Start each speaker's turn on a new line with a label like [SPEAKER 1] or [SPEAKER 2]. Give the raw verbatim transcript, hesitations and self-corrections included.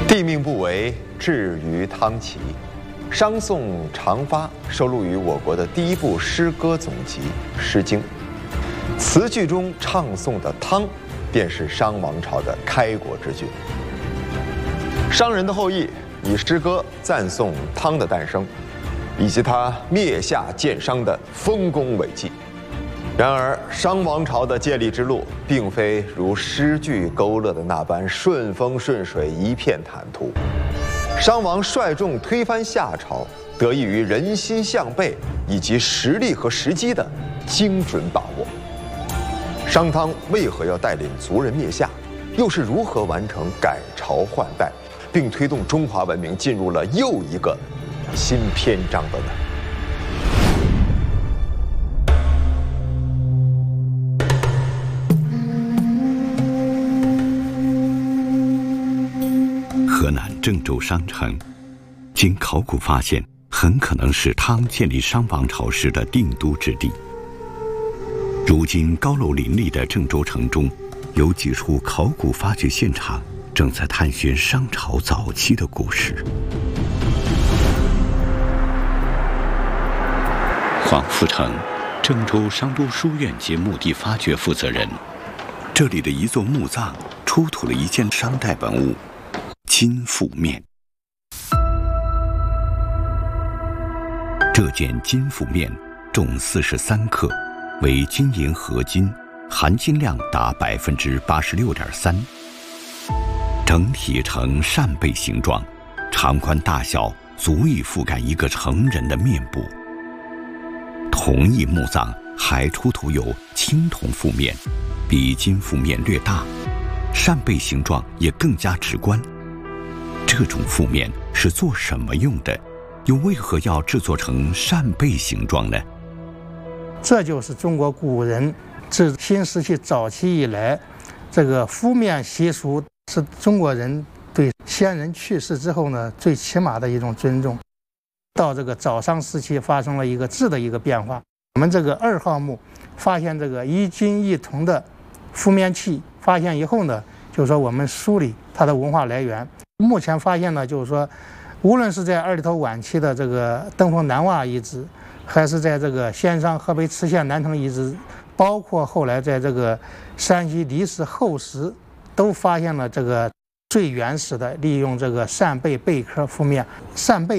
[SPEAKER 1] 地命不为，至于汤齐。商宋长发收录于我国的第一部诗歌总集《诗经》，词句中唱颂的汤，便是商王朝的开国之君。商人的后裔以诗歌赞颂汤的诞生，以及他灭夏建商的丰功伟绩。然而，商王朝的建立之路，并非如诗句勾勒的那般顺风顺水、一片坦途。商王率众推翻夏朝，得益于人心向背以及实力和时机的精准把握。商汤为何要带领族人灭夏？又是如何完成改朝换代，并推动中华文明进入了又一个新篇章的呢？
[SPEAKER 2] 河南郑州商城，经考古发现，很可能是汤建立商王朝时的定都之地。如今高楼林立的郑州城中，有几处考古发掘现场正在探寻商朝早期的故事。黄福成，郑州商都书院及墓地发掘负责人。这里的一座墓葬出土了一件商代文物——金覆面。这件金覆面重四十三克，为金银合金，含金量达百分之八十六点三。整体呈扇贝形状，长宽大小足以覆盖一个成人的面部。同一墓葬还出土有青铜覆面，比金覆面略大，扇贝形状也更加直观。这种覆面是做什么用的？又为何要制作成扇贝形状呢？
[SPEAKER 3] 这就是中国古人自新石器早期以来，这个覆面习俗是中国人对先人去世之后呢最起码的一种尊重。到这个早商时期发生了一个质的一个变化。我们这个二号墓发现这个一金一铜的覆面器，发现以后呢，就是说我们梳理它的文化来源。目前发现呢，就是说，无论是在二里头晚期的这个登封南洼遗址，还是在这个仙商河北磁县南城遗址，包括后来在这个山西离石后石，都发现了这个最原始的利用这个扇贝贝壳覆面扇贝。